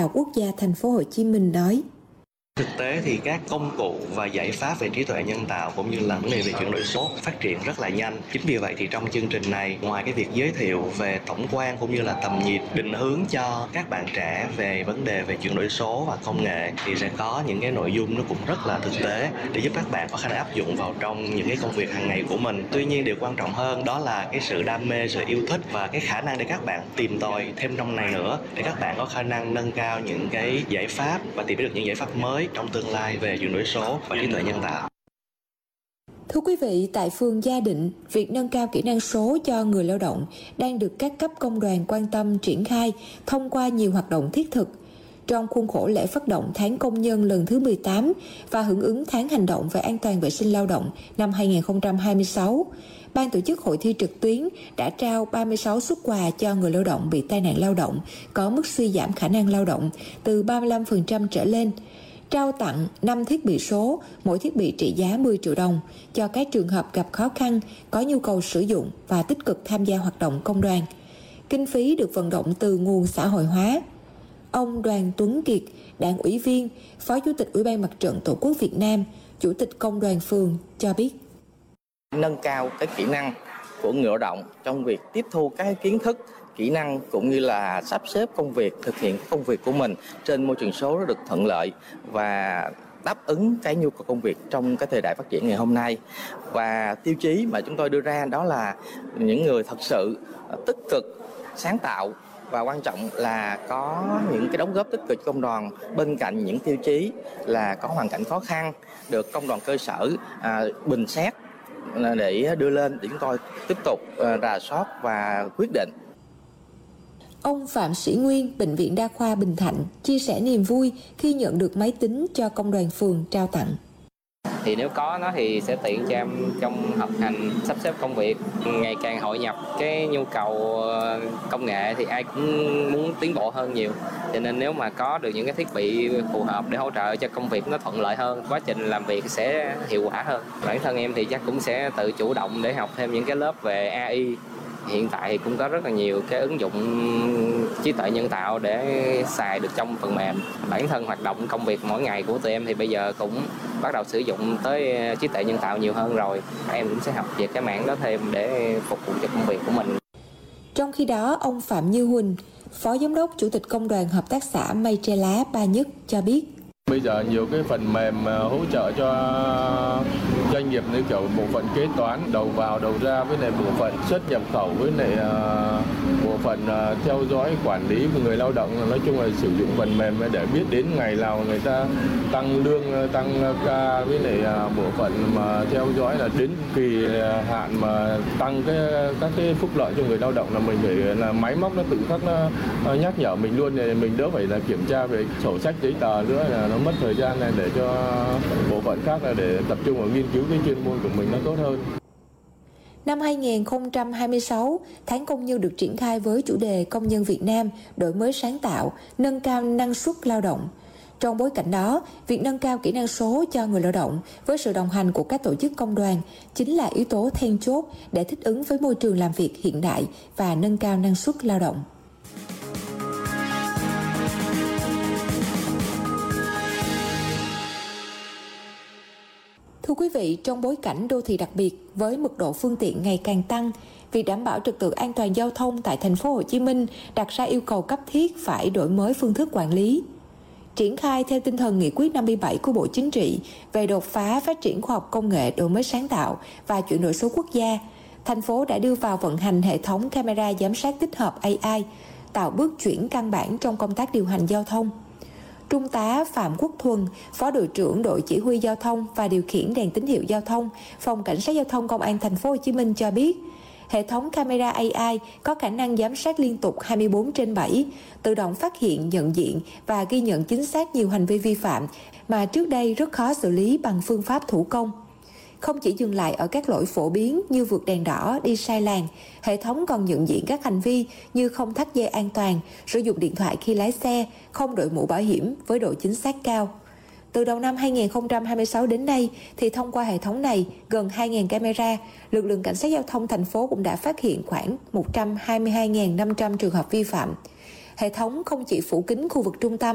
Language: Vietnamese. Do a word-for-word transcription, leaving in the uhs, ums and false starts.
học Quốc gia Thành phố Hồ Chí Minh nói. Thực tế thì các công cụ và giải pháp về trí tuệ nhân tạo cũng như là vấn đề về chuyển đổi số phát triển rất là nhanh. Chính vì vậy thì trong chương trình này, ngoài cái việc giới thiệu về tổng quan cũng như là tầm nhìn định hướng cho các bạn trẻ về vấn đề về chuyển đổi số và công nghệ, thì sẽ có những cái nội dung nó cũng rất là thực tế để giúp các bạn có khả năng áp dụng vào trong những cái công việc hàng ngày của mình. Tuy nhiên điều quan trọng hơn đó là cái sự đam mê, sự yêu thích và cái khả năng để các bạn tìm tòi thêm trong này nữa, để các bạn có khả năng nâng cao những cái giải pháp và tìm được những giải pháp mới trong tương lai về chuyển đổi số và trí tuệ nhân tạo. Thưa quý vị, tại phường Gia Định, việc nâng cao kỹ năng số cho người lao động đang được các cấp công đoàn quan tâm triển khai thông qua nhiều hoạt động thiết thực. Trong khuôn khổ lễ phát động tháng công nhân lần thứ mười tám và hưởng ứng tháng hành động về an toàn vệ sinh lao động năm hai nghìn không trăm hai mươi sáu, Ban tổ chức hội thi trực tuyến đã trao ba mươi sáu suất quà cho người lao động bị tai nạn lao động có mức suy giảm khả năng lao động từ ba mươi lăm phần trăm trở lên, trao tặng năm thiết bị số, mỗi thiết bị trị giá mười triệu đồng cho các trường hợp gặp khó khăn, có nhu cầu sử dụng và tích cực tham gia hoạt động công đoàn. Kinh phí được vận động từ nguồn xã hội hóa. Ông Đoàn Tuấn Kiệt, Đảng ủy viên, Phó Chủ tịch Ủy ban Mặt trận Tổ quốc Việt Nam, Chủ tịch Công đoàn phường cho biết. Nâng cao cái kỹ năng của người lao động trong việc tiếp thu các kiến thức, kỹ năng cũng như là sắp xếp công việc, thực hiện công việc của mình trên môi trường số được thuận lợi và đáp ứng cái nhu cầu công việc trong cái thời đại phát triển ngày hôm nay. Và tiêu chí mà chúng tôi đưa ra đó là những người thật sự tích cực, sáng tạo và quan trọng là có những cái đóng góp tích cực công đoàn, bên cạnh những tiêu chí là có hoàn cảnh khó khăn được công đoàn cơ sở à, bình xét để đưa lên để chúng tôi tiếp tục à, rà soát và quyết định. Ông Phạm Sĩ Nguyên, Bệnh viện Đa khoa Bình Thạnh chia sẻ niềm vui khi nhận được máy tính cho công đoàn phường trao tặng. Thì nếu có nó thì sẽ tiện cho em trong học hành, sắp xếp công việc. Ngày càng hội nhập cái nhu cầu công nghệ thì ai cũng muốn tiến bộ hơn nhiều. Cho nên nếu mà có được những cái thiết bị phù hợp để hỗ trợ cho công việc nó thuận lợi hơn, quá trình làm việc sẽ hiệu quả hơn. Bản thân em thì chắc cũng sẽ tự chủ động để học thêm những cái lớp về a i. Hiện tại thì cũng có rất là nhiều cái ứng dụng trí tuệ nhân tạo để xài được trong phần mềm. Bản thân hoạt động công việc mỗi ngày của tụi em thì bây giờ cũng bắt đầu sử dụng tới trí tuệ nhân tạo nhiều hơn rồi. Em cũng sẽ học về cái mảng đó thêm để phục vụ cho công việc của mình. Trong khi đó, ông Phạm Như Huỳnh, Phó Giám đốc Chủ tịch Công đoàn Hợp tác xã Mây Tre Lá Ba Nhất cho biết. Bây giờ nhiều cái phần mềm hỗ trợ cho doanh nghiệp như kiểu bộ phận kế toán, đầu vào đầu ra với lại bộ phận xuất nhập khẩu với lại uh, bộ phận uh, theo dõi quản lý của người lao động. Nói chung là sử dụng phần mềm để biết đến ngày nào người ta tăng lương, tăng ca, với lại uh, bộ phận mà theo dõi là đến kỳ hạn mà tăng cái các cái phúc lợi cho người lao động là mình phải là máy móc nó tự khắc nó, nó nhắc nhở mình luôn, để mình đỡ phải là kiểm tra về sổ sách giấy tờ nữa, là nó mất thời gian này để cho bộ phận khác là để tập trung vào nghiên cứu cái chuyên môn của mình nó tốt hơn. Năm hai nghìn không trăm hai mươi sáu, tháng công nhân được triển khai với chủ đề Công nhân Việt Nam đổi mới sáng tạo, nâng cao năng suất lao động. Trong bối cảnh đó, việc nâng cao kỹ năng số cho người lao động với sự đồng hành của các tổ chức công đoàn chính là yếu tố then chốt để thích ứng với môi trường làm việc hiện đại và nâng cao năng suất lao động. Thưa quý vị, trong bối cảnh đô thị đặc biệt với mật độ phương tiện ngày càng tăng, việc đảm bảo trật tự an toàn giao thông tại thành phố Hồ Chí Minh đặt ra yêu cầu cấp thiết phải đổi mới phương thức quản lý. Triển khai theo tinh thần nghị quyết năm mươi bảy của Bộ Chính trị về đột phá phát triển khoa học công nghệ, đổi mới sáng tạo và chuyển đổi số quốc gia, thành phố đã đưa vào vận hành hệ thống camera giám sát tích hợp a i, tạo bước chuyển căn bản trong công tác điều hành giao thông. Trung tá Phạm Quốc Thuần, Phó đội trưởng đội chỉ huy giao thông và điều khiển đèn tín hiệu giao thông, Phòng Cảnh sát giao thông Công an Thành phố Hồ Chí Minh cho biết, hệ thống camera a i có khả năng giám sát liên tục hai mươi bốn trên bảy, tự động phát hiện, nhận diện và ghi nhận chính xác nhiều hành vi vi phạm mà trước đây rất khó xử lý bằng phương pháp thủ công. Không chỉ dừng lại ở các lỗi phổ biến như vượt đèn đỏ, đi sai làn, hệ thống còn nhận diện các hành vi như không thắt dây an toàn, sử dụng điện thoại khi lái xe, không đội mũ bảo hiểm với độ chính xác cao. Từ đầu năm hai nghìn không trăm hai mươi sáu đến nay, thì thông qua hệ thống này, gần hai nghìn camera, lực lượng cảnh sát giao thông thành phố cũng đã phát hiện khoảng một trăm hai mươi hai nghìn năm trăm trường hợp vi phạm. Hệ thống không chỉ phủ kín khu vực trung tâm,